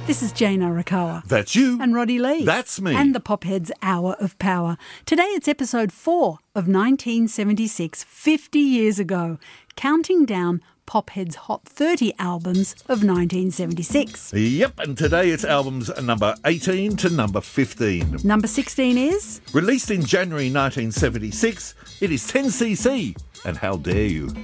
This is Jane Arakawa. That's you. And Roddy Lee. That's me. And the Popheads Hour of Power. Today it's episode 4 of 1976, 50 years ago, counting down Popheads' Hot 30 albums of 1976. Yep, and today it's albums number 18 to number 15. Number 16 is? Released in January 1976, it is 10cc. And how dare you?